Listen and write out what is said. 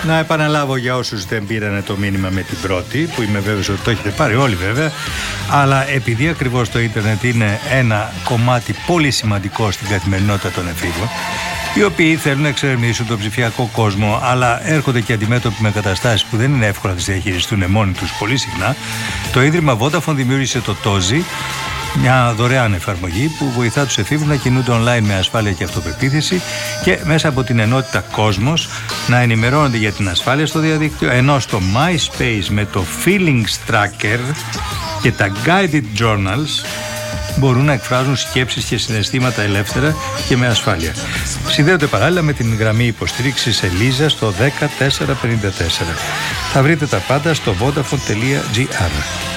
Να επαναλάβω για όσους δεν πήρανε το μήνυμα με την πρώτη, που είμαι βέβαιος ότι το έχετε πάρει όλοι βέβαια, αλλά επειδή ακριβώς το ίντερνετ είναι ένα κομμάτι πολύ σημαντικό στην καθημερινότητα των εφήβων, οι οποίοι θέλουν να εξερευνήσουν τον ψηφιακό κόσμο, αλλά έρχονται και αντιμέτωποι με καταστάσεις που δεν είναι εύκολο να τις διαχειριστούν μόνοι τους πολύ συχνά, το Ίδρυμα Vodafone δημιούργησε το Tozi, μια δωρεάν εφαρμογή που βοηθά τους εφήβους να κινούνται online με ασφάλεια και αυτοπεποίθηση και μέσα από την ενότητα Κόσμος να ενημερώνονται για την ασφάλεια στο διαδίκτυο, ενώ στο MySpace με το Feelings Tracker και τα Guided Journals μπορούν να εκφράζουν σκέψεις και συναισθήματα ελεύθερα και με ασφάλεια. Συνδέονται παράλληλα με την γραμμή υποστήριξης Ελίζα στο 10454. Θα βρείτε τα πάντα στο vodafone.gr.